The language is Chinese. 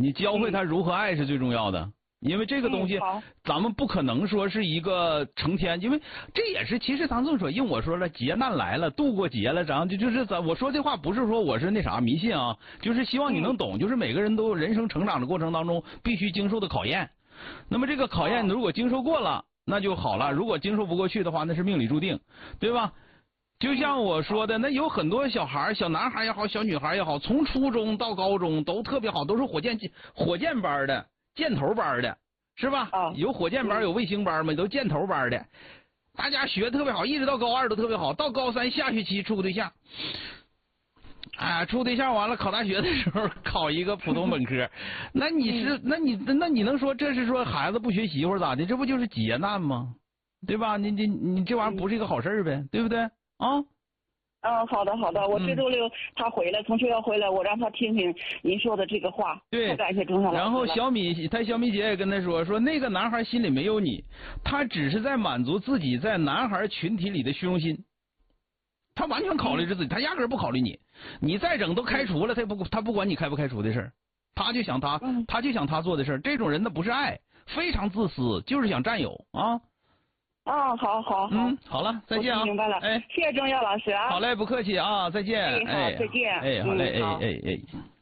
你教会他如何爱是最重要的。因为这个东西，咱们不可能说是一个成天，因为这也是其实咱这么说，因为我说了劫难来了，渡过劫了，咱就是我说这话不是说我是那啥迷信啊，就是希望你能懂，就是每个人都人生成长的过程当中必须经受的考验。那么这个考验如果经受过了，那就好了；如果经受不过去的话，那是命里注定，对吧？就像我说的，那有很多小孩，小男孩也好，小女孩也好，从初中到高中都特别好，都是火箭班的。箭头班的是吧？有火箭班有卫星班嘛，都箭头班的，大家学特别好，一直到高2都特别好，到高3下学期处对象，处对象完了考大学的时候考一个普通本科，那你能说这是说孩子不学习或者咋的？这不就是劫难吗？对吧？你这玩意儿不是一个好事呗，对不对啊？ 好的，我这周6他回来，从学校回来，我让他听听您说的这个话。 对， 太感谢钟晓老师了。 然后小米姐也跟他说那个男孩心里没有你，他只是在满足自己在男孩群体里的虚荣心，他完全考虑着自己，他压根不考虑你。你再整都开除了，他不管你开不开除的事儿，他就想他做的事儿。这种人那不是爱，非常自私，就是想占有啊。 好， 好了，再见啊！ 明白了，谢谢钟晓老师啊！ 好嘞，不客气啊，再见， 好，再见， 好嘞，哎。